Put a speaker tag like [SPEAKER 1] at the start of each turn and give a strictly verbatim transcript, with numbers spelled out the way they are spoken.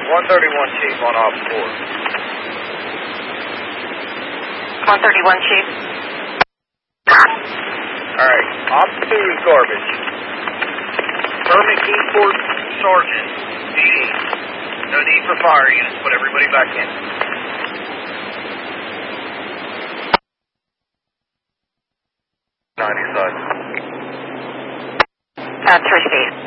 [SPEAKER 1] one thirty-one Chief on off four.
[SPEAKER 2] one thirty-one Chief.
[SPEAKER 1] Alright, op two is garbage. Permit Keyport Sergeant, D D. No need for fire units, put everybody back in.
[SPEAKER 2] ninety side. Uh, three feet.